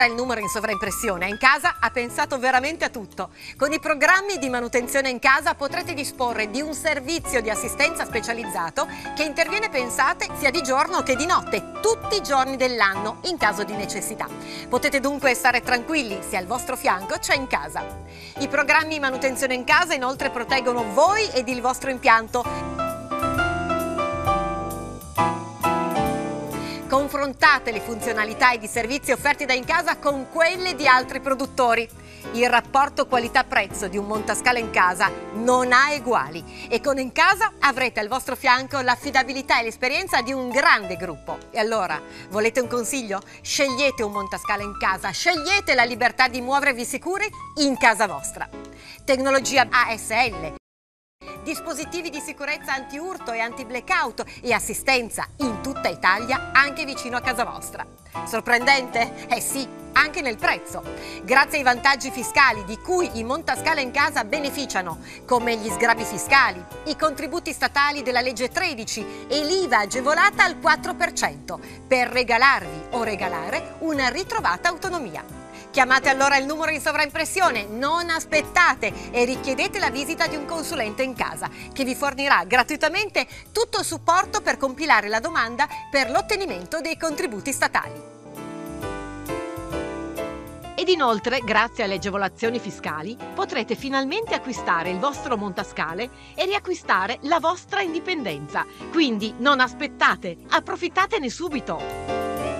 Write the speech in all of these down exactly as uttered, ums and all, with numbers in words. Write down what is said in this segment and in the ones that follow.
Il numero in sovraimpressione in casa ha pensato veramente a tutto. Con i programmi di manutenzione in casa potrete disporre di un servizio di assistenza specializzato che interviene, pensate, sia di giorno che di notte, tutti i giorni dell'anno in caso di necessità. Potete dunque stare tranquilli se al vostro fianco c'è in casa. I programmi di manutenzione in casa inoltre proteggono voi ed il vostro impianto. Confrontate le funzionalità ed i servizi offerti da In Casa con quelle di altri produttori. Il rapporto qualità-prezzo di un montascale in casa non ha eguali e con In Casa avrete al vostro fianco l'affidabilità e l'esperienza di un grande gruppo. E allora, volete un consiglio? Scegliete un montascale in casa, scegliete la libertà di muovervi sicuri in casa vostra. Tecnologia A S L. Dispositivi di sicurezza anti-urto e anti-blackout e assistenza in tutta Italia, anche vicino a casa vostra. Sorprendente? Eh sì, anche nel prezzo. Grazie ai vantaggi fiscali di cui i montascale in casa beneficiano, come gli sgravi fiscali, i contributi statali della legge tredici e l'I V A agevolata al quattro per cento, per regalarvi o regalare una ritrovata autonomia. Chiamate allora il numero in sovraimpressione, non aspettate e richiedete la visita di un consulente in casa che vi fornirà gratuitamente tutto il supporto per compilare la domanda per l'ottenimento dei contributi statali. Ed inoltre, grazie alle agevolazioni fiscali, potrete finalmente acquistare il vostro montascale e riacquistare la vostra indipendenza. Quindi non aspettate, approfittatene subito!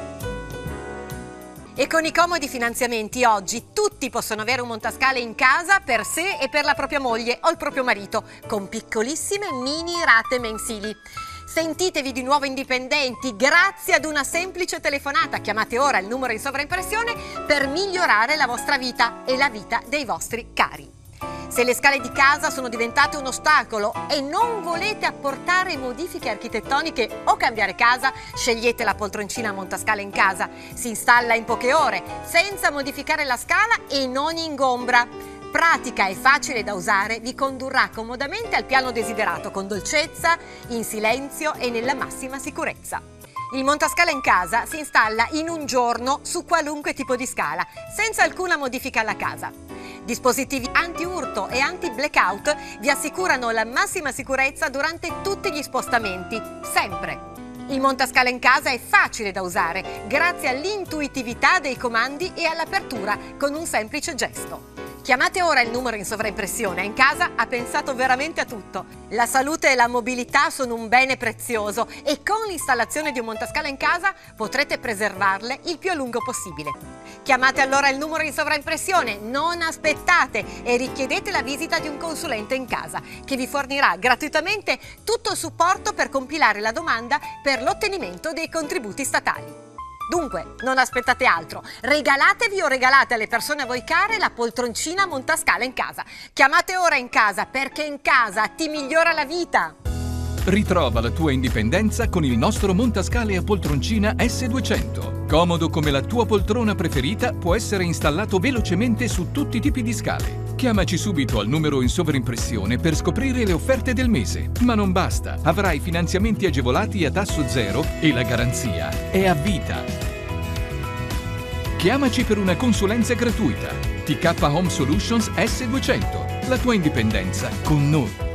E con i comodi finanziamenti oggi tutti possono avere un montascale in casa per sé e per la propria moglie o il proprio marito, con piccolissime mini rate mensili. Sentitevi di nuovo indipendenti grazie ad una semplice telefonata. Chiamate ora il numero in sovraimpressione per migliorare la vostra vita e la vita dei vostri cari. Se le scale di casa sono diventate un ostacolo e non volete apportare modifiche architettoniche o cambiare casa, scegliete la poltroncina montascale in casa. Si installa in poche ore, senza modificare la scala e non ingombra. Pratica e facile da usare, vi condurrà comodamente al piano desiderato, con dolcezza, in silenzio e nella massima sicurezza. Il montascale in casa si installa in un giorno su qualunque tipo di scala, senza alcuna modifica alla casa. Dispositivi anti-urto e anti-blackout vi assicurano la massima sicurezza durante tutti gli spostamenti, sempre. Il montascale in casa è facile da usare, grazie all'intuitività dei comandi e all'apertura con un semplice gesto. Chiamate ora il numero in sovraimpressione, In Casa ha pensato veramente a tutto. La salute e la mobilità sono un bene prezioso e con l'installazione di un montascale in casa potrete preservarle il più a lungo possibile. Chiamate allora il numero in sovraimpressione, non aspettate e richiedete la visita di un consulente in casa che vi fornirà gratuitamente tutto il supporto per compilare la domanda per l'ottenimento dei contributi statali. Dunque, non aspettate altro, regalatevi o regalate alle persone a voi care la poltroncina montascale in casa. Chiamate ora In Casa perché in casa ti migliora la vita. Ritrova la tua indipendenza con il nostro montascale a poltroncina S duecento. Comodo come la tua poltrona preferita, può essere installato velocemente su tutti i tipi di scale. Chiamaci subito al numero in sovraimpressione per scoprire le offerte del mese. Ma non basta, avrai finanziamenti agevolati a tasso zero e la garanzia è a vita. Chiamaci per una consulenza gratuita. T K Home Solutions S duecento. La tua indipendenza con noi.